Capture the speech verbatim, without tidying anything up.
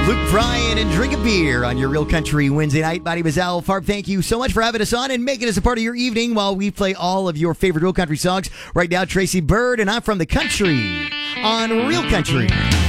Luke Bryan and Drink a Beer on your Real Country Wednesday night. My name is Al Farb. Thank you so much for having us on and making us a part of your evening while we play all of your favorite Real Country songs. Right now, Tracy Bird and I'm From the Country on Real Country.